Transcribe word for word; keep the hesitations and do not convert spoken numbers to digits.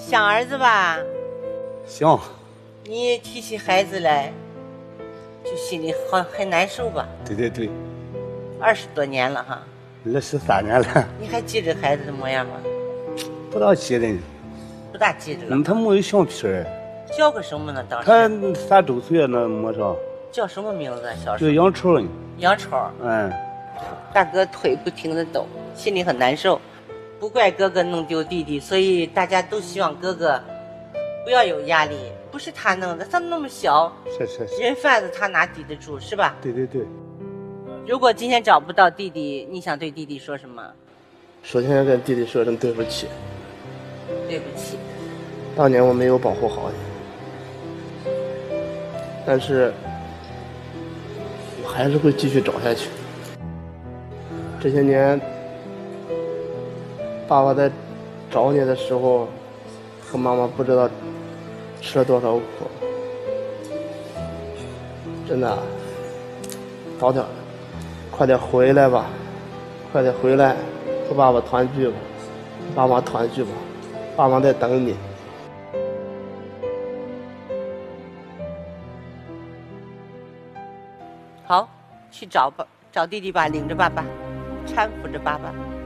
想儿子吧？ 想。 你提起孩子来，就心里好很难受吧？ 对对对。 二十多年了哈。 二十三年了。 你还记着孩子的模样吗？ 不大记得。 不大记着了。 嗯，他没有相片。 叫个什么呢？当时。 他三周岁那没上。 叫什么名字？小时候。 叫杨超。 杨超。 嗯。 大哥腿不停的抖，心里很难受。不怪哥哥弄丢弟弟，所以大家都希望哥哥不要有压力。不是他弄的，他那么小， 是是是， 人贩子他哪抵得住，是吧？ 对对对。 如果今天找不到弟弟，你想对弟弟说什么？ 首先跟弟弟说声对不起。 对不起。 当年我没有保护好你，但是我还是会继续找下去。这些年，爸爸在找你的时候，和妈妈不知道吃了多少苦。真的，早点，快点回来吧，快点回来，和爸爸团聚吧，爸妈团聚吧，爸妈在等你。 好，去找吧，找弟弟吧，领着爸爸，搀扶着爸爸。